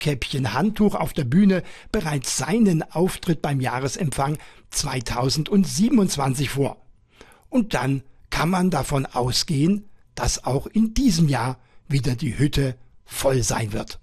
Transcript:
Rotkäppchen Handtuch auf der Bühne bereits seinen Auftritt beim Jahresempfang 2027 vor. Und dann kann man davon ausgehen, dass auch in diesem Jahr wieder die Hütte voll sein wird.